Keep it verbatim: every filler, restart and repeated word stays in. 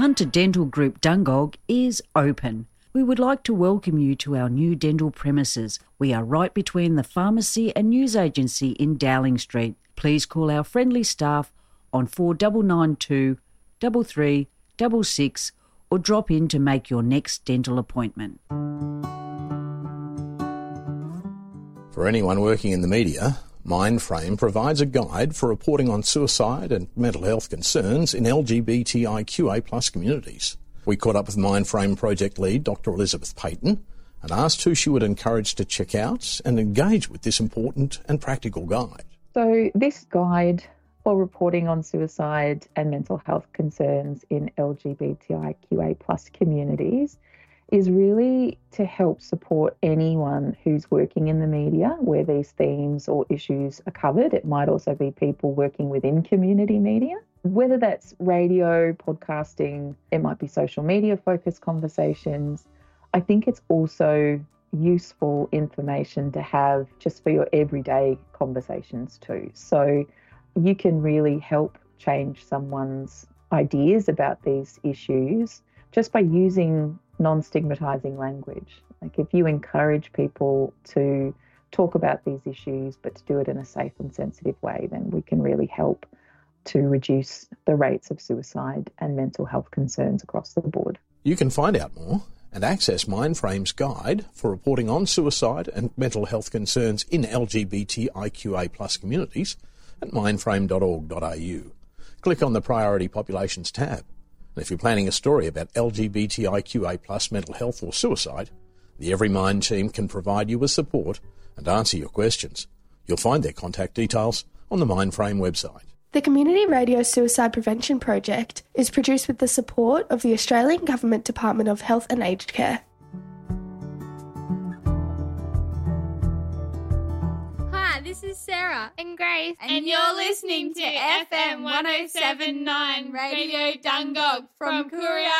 Hunter Dental Group Dungog is open. We would like to welcome you to our new dental premises. We are right between the pharmacy and news agency in Dowling Street. Please call our friendly staff on four nine nine two, three three six six or drop in to make your next dental appointment. For anyone working in the media, Mindframe provides a guide for reporting on suicide and mental health concerns in L G B T I Q A plus communities. We caught up with Mindframe project lead Doctor Elizabeth Payton and asked who she would encourage to check out and engage with this important and practical guide. So this guide for reporting on suicide and mental health concerns in L G B T I Q A plus communities is really to help support anyone who's working in the media where these themes or issues are covered. It might also be people working within community media, whether that's radio, podcasting, it might be social media focused conversations. I think it's also useful information to have just for your everyday conversations too. So you can really help change someone's ideas about these issues just by using non-stigmatising language. Like if you encourage people to talk about these issues but to do it in a safe and sensitive way, then we can really help to reduce the rates of suicide and mental health concerns across the board. You can find out more and access Mindframe's guide for reporting on suicide and mental health concerns in L G B T I Q A plus communities at mindframe dot org dot a u. Click on the Priority Populations tab. And if you're planning a story about L G B T I Q A plus mental health or suicide, the Every Mind team can provide you with support and answer your questions. You'll find their contact details on the Mindframe website. The Community Radio Suicide Prevention Project is produced with the support of the Australian Government Department of Health and Aged Care. Hi, this is Sarah and Grace, and, and you're listening to F M one oh seven point nine Radio Dungog from Courier